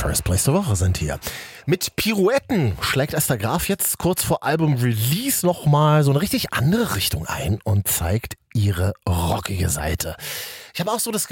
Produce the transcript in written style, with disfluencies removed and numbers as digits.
First Place der Woche sind hier. Mit Pirouetten schlägt Esther Graf jetzt kurz vor Album-Release nochmal so eine richtig andere Richtung ein und zeigt ihre rockige Seite. Ich habe auch so das